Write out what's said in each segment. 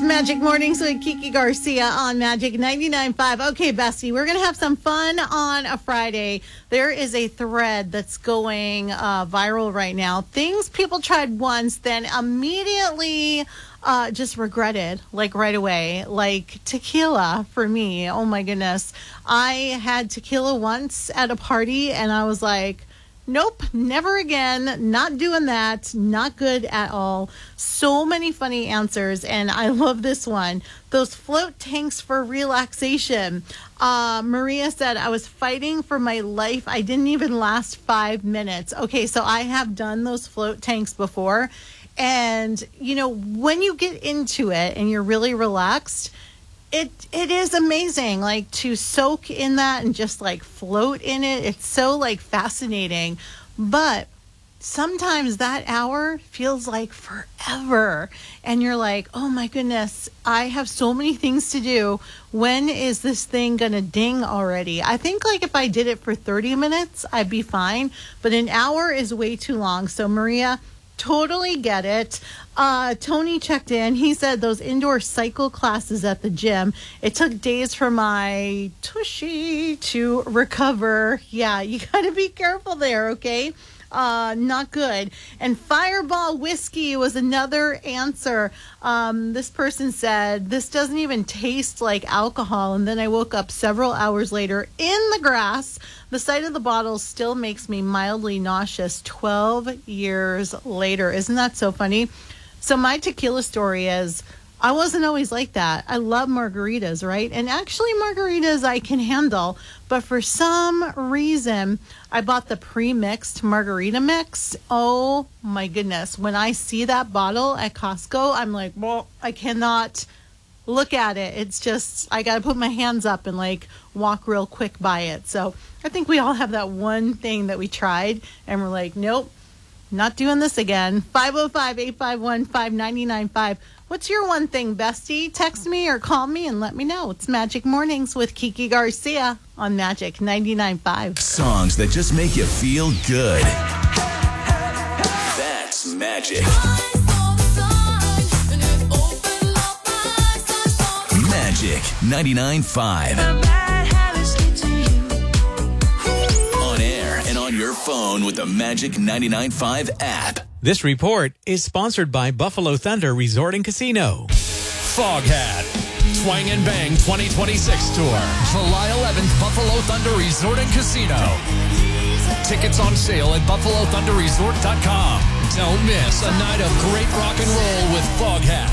Magic Mornings with Kiki Garcia on Magic 99.5. Okay, Bestie, we're going to have some fun on a Friday. There is a thread that's going viral right now. Things people tried once, then immediately just regretted, like right away. Like tequila for me. Oh, my goodness. I had tequila once at a party, and I was like, nope, never again. Not doing that. Not good at all. So many funny answers, and I love this one. Those float tanks for relaxation. Maria said, I was fighting for my life. I didn't even last 5 minutes. Okay, so I have done those float tanks before. And, you know, when you get into it and you're really relaxed, it is amazing, like, to soak in that and just, like, float in it. It's so, like, fascinating. But sometimes that hour feels like forever. And you're like, oh, my goodness, I have so many things to do. When is this thing going to ding already? I think, like, if I did it for 30 minutes, I'd be fine. But an hour is way too long. So, Maria, totally get it. Tony checked in. He said those indoor cycle classes at the gym, it took days for my tushy to recover. Yeah, you got to be careful there, okay? Not good. And Fireball whiskey was another answer. This person said, this doesn't even taste like alcohol. And then I woke up several hours later in the grass. The sight of the bottle still makes me mildly nauseous 12 years later. Isn't that so funny? So my tequila story is, I wasn't always like that. I love margaritas, right? And actually margaritas I can handle. But for some reason, I bought the pre-mixed margarita mix. Oh my goodness. When I see that bottle at Costco, I'm like, well, I cannot look at it. It's just, I got to put my hands up and like walk real quick by it. So I think we all have that one thing that we tried and we're like, nope, not doing this again. 505-851-5995. What's your one thing, Bestie? Text me or call me and let me know. It's Magic Mornings with Kiki Garcia on Magic 99.5. Songs that just make you feel good. That's Magic. Magic 99.5. On air and on your phone with the Magic 99.5 app. This report is sponsored by Buffalo Thunder Resort and Casino. Foghat Twang and Bang 2026 Tour, July 11th, Buffalo Thunder Resort and Casino. Tickets on sale at BuffaloThunderResort.com. Don't miss a night of great rock and roll with Foghat.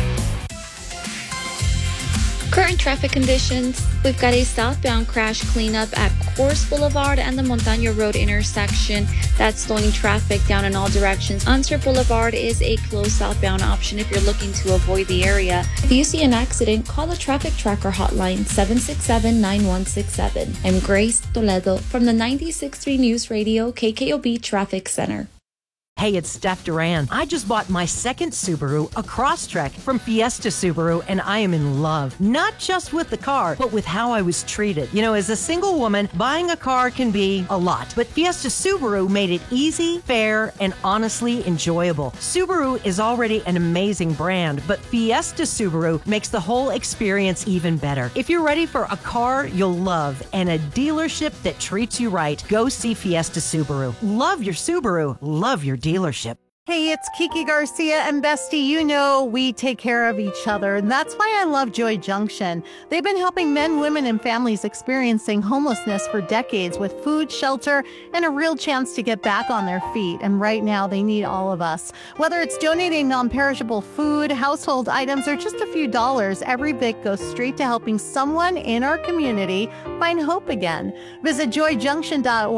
Current traffic conditions. We've got a southbound crash cleanup at Coors Boulevard and the Montaña Road intersection. That's slowing traffic down in all directions. Unser Boulevard is a closed southbound option if you're looking to avoid the area. If you see an accident, call the Traffic Tracker hotline 767-9167. I'm Grace Toledo from the 96.3 News Radio KKOB Traffic Center. Hey, it's Steph Duran. I just bought my second Subaru, a Crosstrek from Fiesta Subaru, and I am in love. Not just with the car, but with how I was treated. You know, as a single woman, buying a car can be a lot, but Fiesta Subaru made it easy, fair, and honestly enjoyable. Subaru is already an amazing brand, but Fiesta Subaru makes the whole experience even better. If you're ready for a car you'll love and a dealership that treats you right, go see Fiesta Subaru. Love your Subaru. Love your dealership. Hey, it's Kiki Garcia and Bestie. You know we take care of each other, and that's why I love Joy Junction. They've been helping men, women, and families experiencing homelessness for decades with food, shelter, and a real chance to get back on their feet. And right now, they need all of us. Whether it's donating non-perishable food, household items, or just a few dollars, every bit goes straight to helping someone in our community find hope again. Visit joyjunction.org